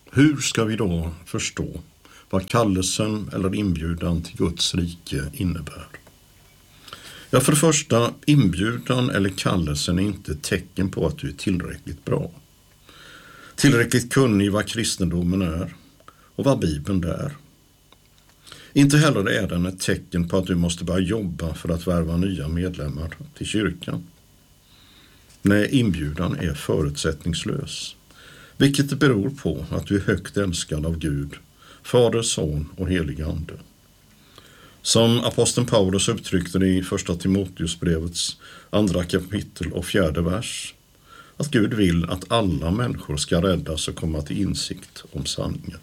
Hur ska vi då förstå vad kallelsen eller inbjudan till Guds rike innebär? Ja, för det första, inbjudan eller kallelsen är inte ett tecken på att du är tillräckligt bra. Tillräckligt kunnig vad kristendomen är och vad Bibeln är. Inte heller är den ett tecken på att du måste börja jobba för att värva nya medlemmar till kyrkan. Nej, inbjudan är förutsättningslös, vilket beror på att du är högt älskad av Gud, Fader, Son och helig Ande. Som aposteln Paulus uttryckte det i första Timoteusbrevets 2 kapitel och 4:e vers, att Gud vill att alla människor ska räddas och komma till insikt om sanningen.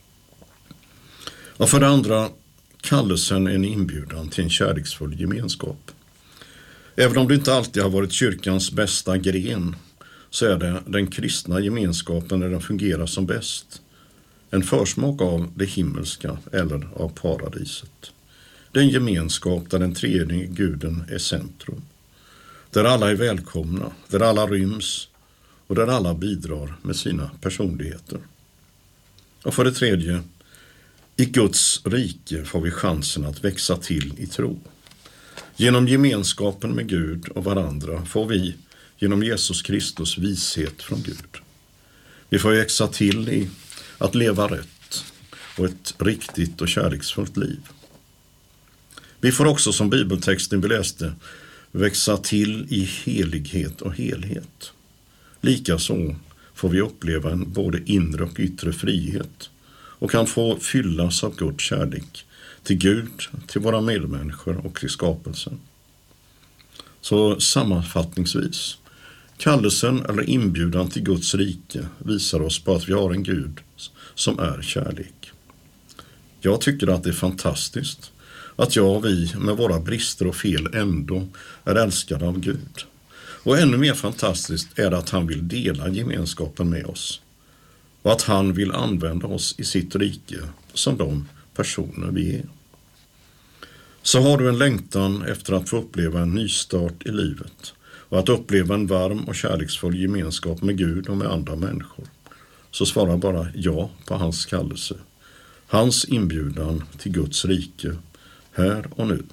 Och för det andra, kallelsen är en inbjudan till en kärleksfull gemenskap. Även om det inte alltid har varit kyrkans bästa gren, så är det den kristna gemenskapen där den fungerar som bäst. En försmak av det himmelska eller av paradiset. Det är en gemenskap där den tredje guden är centrum. Där alla är välkomna, där alla ryms och där alla bidrar med sina personligheter. Och för det tredje, i Guds rike får vi chansen att växa till i tro. Genom gemenskapen med Gud och varandra får vi genom Jesus Kristus vishet från Gud. Vi får växa till i att leva rätt och ett riktigt och kärleksfullt liv. Vi får också, som bibeltexten vi läste, växa till i helighet och helhet. Likaså får vi uppleva en både inre och yttre frihet och kan få fyllas av Guds kärlek till Gud, till våra medmänniskor och till skapelsen. Så sammanfattningsvis, kallelsen eller inbjudan till Guds rike visar oss på att vi har en Gud som är kärlek. Jag tycker att det är fantastiskt att jag och vi med våra brister och fel ändå är älskade av Gud. Och ännu mer fantastiskt är det att han vill dela gemenskapen med oss. Och att han vill använda oss i sitt rike som de personer vi är. Så har du en längtan efter att få uppleva en nystart i livet och att uppleva en varm och kärleksfull gemenskap med Gud och med andra människor, så svara bara ja på hans kallelse, hans inbjudan till Guds rike här och nu.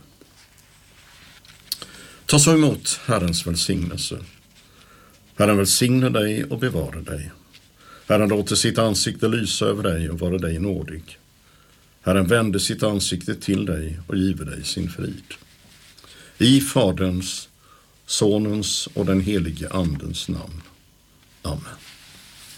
Ta så emot Herrens välsignelse. Herren välsigne dig och bevara dig. Herren låter sitt ansikte lysa över dig och vara dig nådig. Herren vände sitt ansikte till dig och giver dig sin frid. I Faderns, Sonens och den helige Andens namn. Amen.